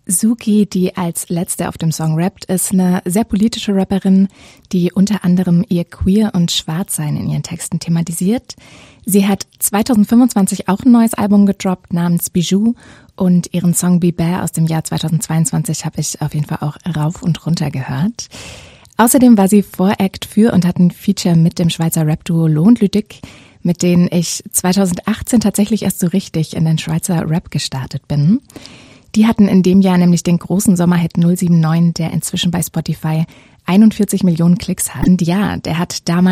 Suki, die als letzte auf dem Song rappt, ist eine sehr politische Rapperin, die unter anderem ihr Queer- und Schwarzsein in ihren Texten thematisiert. Sie hat 2025 auch ein neues Album gedroppt namens Bijou und ihren Song Be Bare aus dem Jahr 2022 habe ich auf jeden Fall auch rauf und runter gehört. Außerdem war sie Voract für und hat ein Feature mit dem Schweizer Rap-Duo Lohnlüdig, mit denen ich 2018 tatsächlich erst so richtig in den Schweizer Rap gestartet bin. Die hatten in dem Jahr nämlich den großen Sommerhit 079, der inzwischen bei Spotify 41 Millionen Klicks hat. Und ja, der hat damals